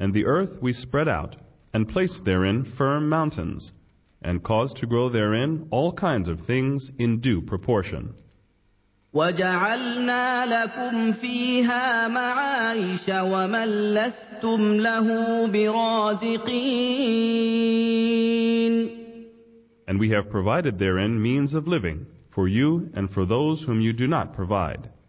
And the earth we spread out, and placed therein firm mountains, and caused to grow therein all kinds of things in due proportion. وَجَعَلْنَا لَكُمْ فِيهَا مَعَايِشَ وَمَن لَّسْتُمْ لَهُ بِرَازِقِينَ. And we have provided therein means of living, for you and for those whom you do not provide.